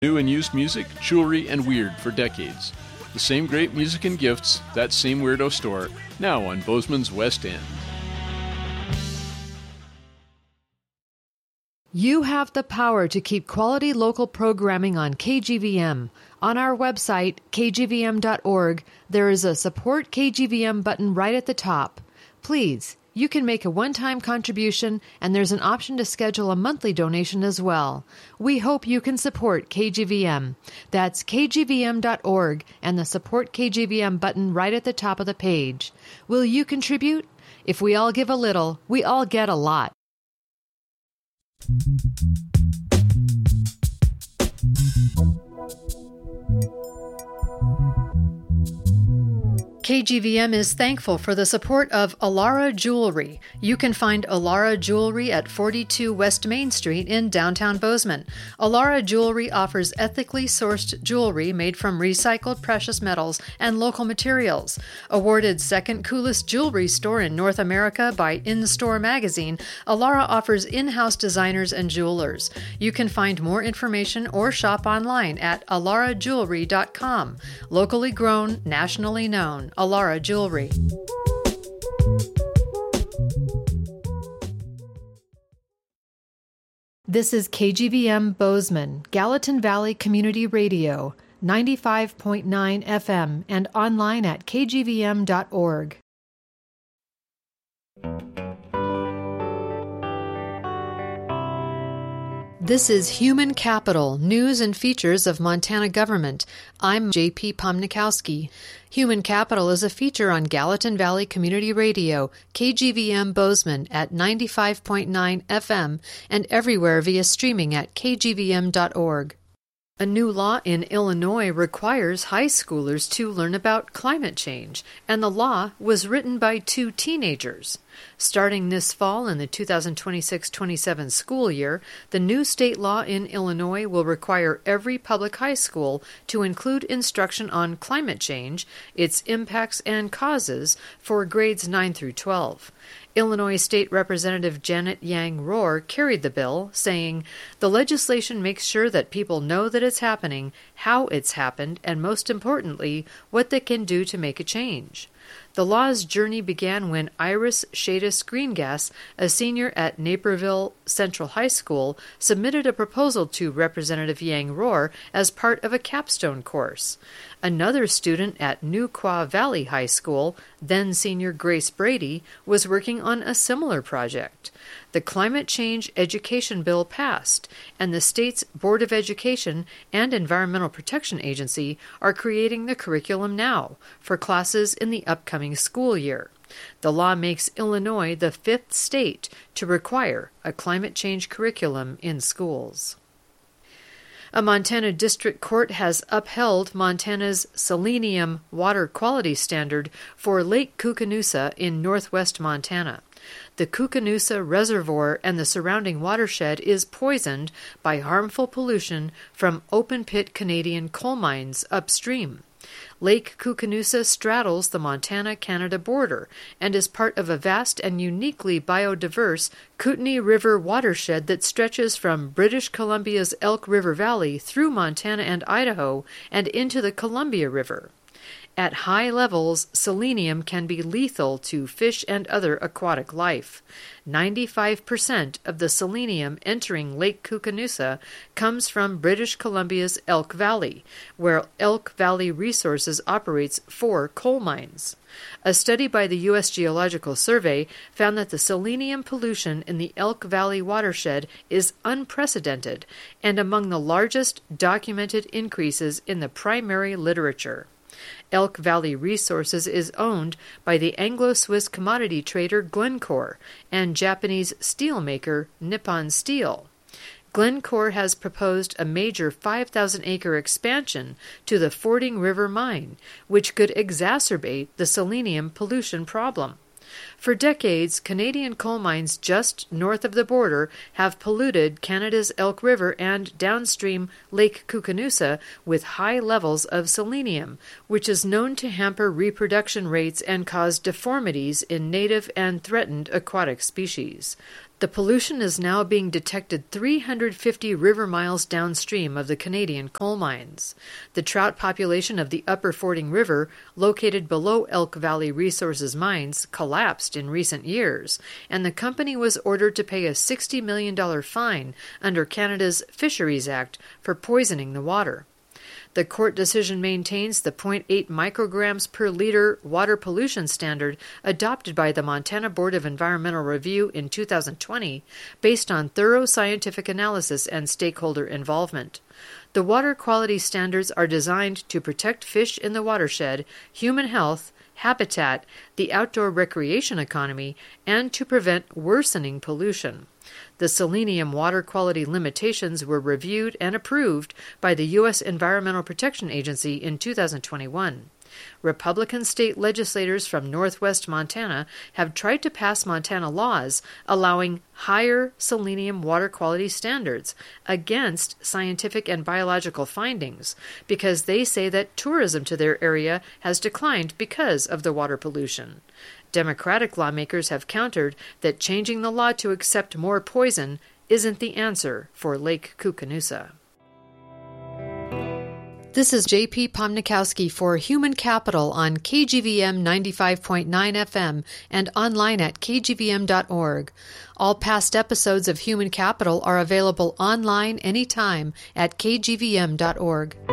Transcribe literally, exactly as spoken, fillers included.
New and used music, jewelry, and weird for decades. The same great music and gifts, that same weirdo store, now on Bozeman's West End. You have the power to keep quality local programming on K G V M. On our website, k g v m dot org, there is a Support K G V M button right at the top. Please, you can make a one-time contribution, and there's an option to schedule a monthly donation as well. We hope you can support K G V M. That's k g v m dot org and the Support K G V M button right at the top of the page. Will you contribute? If we all give a little, we all get a lot. K G V M is thankful for the support of Alara Jewelry. You can find Alara Jewelry at forty-two West Main Street in downtown Bozeman. Alara Jewelry offers ethically sourced jewelry made from recycled precious metals and local materials. Awarded second coolest jewelry store in North America by In-Store magazine, Alara offers in-house designers and jewelers. You can find more information or shop online at alara jewelry dot com. Locally grown, nationally known. Alara Jewelry. This is K G V M Bozeman, Gallatin Valley Community Radio, ninety-five point nine F M, and online at k g v m dot org. This is Human Capital, News and Features of Montana Government. I'm J P Pomnikowski. Human Capital is a feature on Gallatin Valley Community Radio, K G V M Bozeman at ninety-five point nine F M, and everywhere via streaming at k g v m dot org. A new law in Illinois requires high schoolers to learn about climate change, and the law was written by two teenagers. Starting this fall in the two thousand twenty-six twenty-seven school year, the new state law in Illinois will require every public high school to include instruction on climate change, its impacts and causes for grades nine through twelve. Illinois State Representative Janet Yang Rohr carried the bill, saying, "The legislation makes sure that people know that it's happening, how it's happened, and most importantly, what they can do to make a change." The law's journey began when Iris Shadis Greengas, a senior at Naperville Central High School, submitted a proposal to Representative Yang Rohr as part of a capstone course. Another student at New Quaw Valley High School, then senior Grace Brady, was working on a similar project. The Climate Change Education Bill passed, and the state's Board of Education and Environmental Protection Agency are creating the curriculum now for classes in the upcoming school year. The law makes Illinois the fifth state to require a climate change curriculum in schools. A Montana district court has upheld Montana's selenium water quality standard for Lake Koocanusa in northwest Montana. The Koocanusa Reservoir and the surrounding watershed is poisoned by harmful pollution from open-pit Canadian coal mines upstream. Lake Koocanusa straddles the Montana-Canada border and is part of a vast and uniquely biodiverse Kootenai River watershed that stretches from British Columbia's Elk River Valley through Montana and Idaho and into the Columbia River. At high levels, selenium can be lethal to fish and other aquatic life. ninety-five percent of the selenium entering Lake Koocanusa comes from British Columbia's Elk Valley, where Elk Valley Resources operates four coal mines. A study by the U S Geological Survey found that the selenium pollution in the Elk Valley watershed is unprecedented and among the largest documented increases in the primary literature. Elk Valley Resources is owned by the Anglo-Swiss commodity trader Glencore and Japanese steelmaker Nippon Steel. Glencore has proposed a major five thousand acre expansion to the Fording River mine, which could exacerbate the selenium pollution problem. For decades, Canadian coal mines just north of the border have polluted Canada's Elk River and downstream Lake Koocanusa with high levels of selenium, which is known to hamper reproduction rates and cause deformities in native and threatened aquatic species. The pollution is now being detected three hundred fifty river miles downstream of the Canadian coal mines. The trout population of the Upper Fording River, located below Elk Valley Resources mines, collapsed in recent years, and the company was ordered to pay a sixty million dollars fine under Canada's Fisheries Act for poisoning the water. The court decision maintains the zero point eight micrograms per liter water pollution standard adopted by the Montana Board of Environmental Review in two thousand twenty, based on thorough scientific analysis and stakeholder involvement. The water quality standards are designed to protect fish in the watershed, human health, habitat, the outdoor recreation economy, and to prevent worsening pollution. The selenium water quality limitations were reviewed and approved by the U S Environmental Protection Agency in two thousand twenty-one. Republican state legislators from northwest Montana have tried to pass Montana laws allowing higher selenium water quality standards against scientific and biological findings because they say that tourism to their area has declined because of the water pollution. Democratic lawmakers have countered that changing the law to accept more poison isn't the answer for Lake Koocanusa. This is J P Pomnikowski for Human Capital on K G V M ninety-five point nine F M and online at k g v m dot org. All past episodes of Human Capital are available online anytime at k g v m dot org.